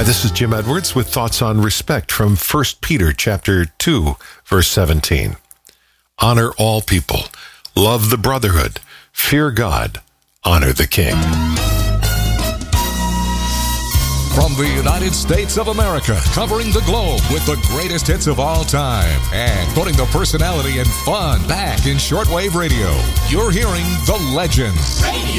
Hi, this is Jim Edwards with thoughts on respect from 1 Peter chapter 2, verse 17. Honor all people, love the brotherhood, fear God, honor the king. From the United States of America, covering the globe with the greatest hits of all time and putting the personality and fun back in shortwave radio, you're hearing The Legends. Radio.